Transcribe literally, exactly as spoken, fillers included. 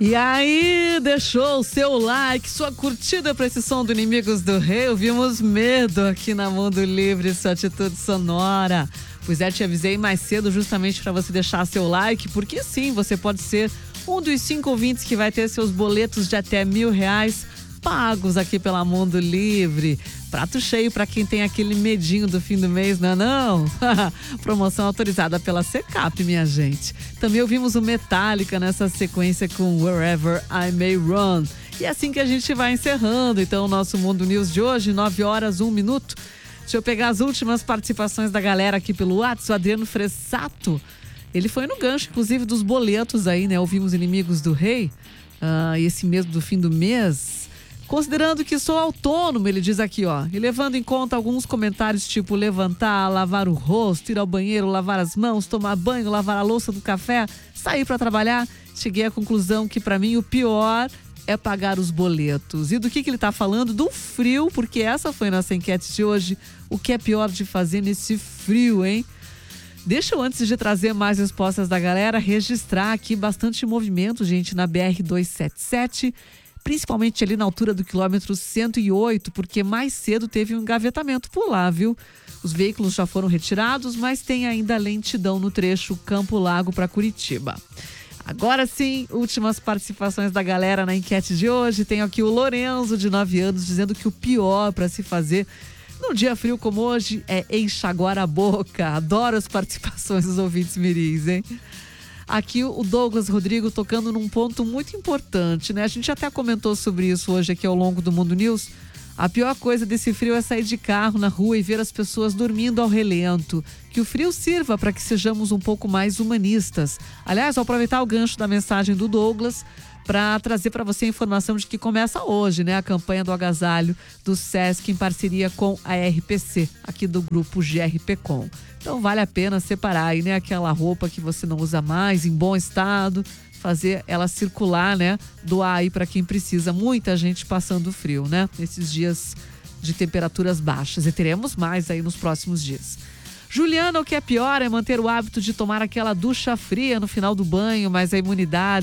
E aí, deixou o seu like, sua curtida para esse som do Inimigos do Rei? Ouvimos Medo aqui na Mundo Livre, sua atitude sonora. Pois é, te avisei mais cedo justamente para você deixar seu like, porque sim, você pode ser um dos cinco ouvintes que vai ter seus boletos de até mil reais pagos aqui pela Mundo Livre. Prato cheio para quem tem aquele medinho do fim do mês, não é não? Promoção autorizada pela Secap, minha gente. Também ouvimos o Metallica nessa sequência com Wherever I May Run. E é assim que a gente vai encerrando, então, o nosso Mundo News de hoje, nove horas, um minuto. Deixa eu pegar as últimas participações da galera aqui pelo WhatsApp. O Adriano Fressato, ele foi no gancho, inclusive, dos boletos aí, né? Ouvimos Inimigos do Rei, uh, esse mesmo do fim do mês. Considerando que sou autônomo, ele diz aqui, ó, e levando em conta alguns comentários tipo levantar, lavar o rosto, ir ao banheiro, lavar as mãos, tomar banho, lavar a louça do café, sair para trabalhar, cheguei à conclusão que para mim o pior é pagar os boletos. E do que, que ele tá falando? Do frio, porque essa foi nossa enquete de hoje. O que é pior de fazer nesse frio, hein? Deixa eu, antes de trazer mais respostas da galera, registrar aqui bastante movimento, gente, na B R duzentos e setenta e sete, principalmente ali na altura do quilômetro cento e oito, porque mais cedo teve um engavetamento por lá, viu? Os veículos já foram retirados, mas tem ainda lentidão no trecho Campo Largo para Curitiba. Agora sim, últimas participações da galera na enquete de hoje. Tem aqui o Lorenzo, de nove anos, dizendo que o pior para se fazer num dia frio como hoje é enxaguar a boca. Adoro as participações dos ouvintes mirins, hein? Aqui o Douglas Rodrigo tocando num ponto muito importante, né? A gente até comentou sobre isso hoje aqui ao longo do Mundo News. A pior coisa desse frio é sair de carro na rua e ver as pessoas dormindo ao relento. Que o frio sirva para que sejamos um pouco mais humanistas. Aliás, vou aproveitar o gancho da mensagem do Douglas para trazer para você a informação de que começa hoje, né? A campanha do agasalho do Sesc em parceria com a R P C, aqui do grupo G R P Com. Então vale a pena separar aí, né? Aquela roupa que você não usa mais, em bom estado, fazer ela circular, né? Doar aí para quem precisa. Muita gente passando frio, né? Nesses dias de temperaturas baixas. E teremos mais aí nos próximos dias. Juliana, o que é pior é manter o hábito de tomar aquela ducha fria no final do banho, mas a imunidade